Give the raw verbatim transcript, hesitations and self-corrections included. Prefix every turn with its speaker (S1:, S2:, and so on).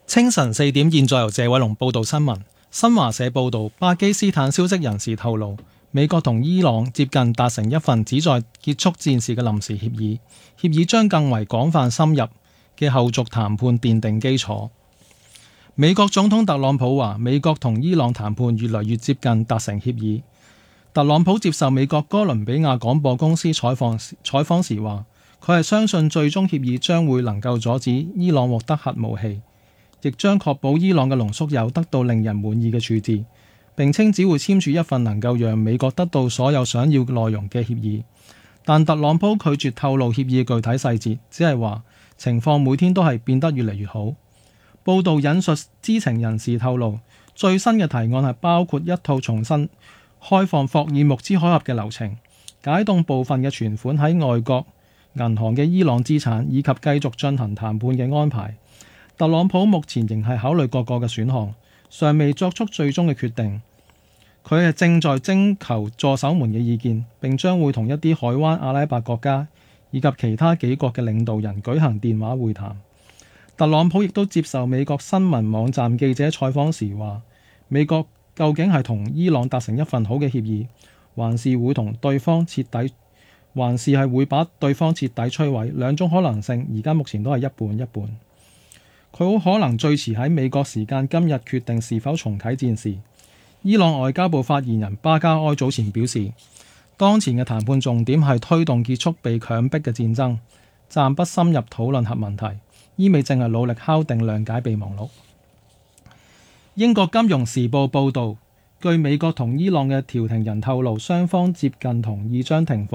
S1: 清晨四點，現在由謝偉龍報道新聞。新華社報道，巴基斯坦消息人士透露，美國同伊朗接近達成一份旨在結束戰事嘅臨時協議，協議將更為廣泛深入嘅後續談判奠定基礎。美國總統特朗普話，美國同伊朗談判越來越接近達成協議。特朗普接受美國哥倫比亞廣播公司採訪採訪時話，佢係相信最終協議將會能夠阻止伊朗獲得核武器，亦將確保伊朗嘅濃縮鈾得到令人滿意嘅處置，並稱只會簽署一份能夠讓美國得到所有想要內容嘅協議。但特朗普拒絕透露協議具體細節，只係話情況每天都係變得越嚟越好。報道引述知情人士透露，最新嘅提案係包括一套重新開放霍爾木茲海峽嘅流程，解凍部分嘅存款喺外國銀行嘅伊朗資產，以及繼續進行談判嘅安排。特朗普目前仍係考慮各個嘅選項，尚未作出最終嘅決定。佢係正在徵求助手們嘅意見，並將會同一啲海灣阿拉伯國家以及其他幾國嘅領導人舉行電話會談。特朗普亦都接受美國新聞網站記者採訪時話，美國究竟係同伊朗達成一份好嘅協議，還是會同對方徹底，還是係會把對方徹底摧毀？兩種可能性而家目前都係一半一半。佢好可能最遲喺美國時間今日決定是否重啟戰事。伊朗外交部發言人巴加埃早前表示，當前嘅談判重點係推動結束被強迫嘅戰爭，暫不深入討論核問題，意味正係努力敲定諒解備忘錄。英國金融時報報導，據美國同伊朗嘅調停人透露，雙方接近同意將停火。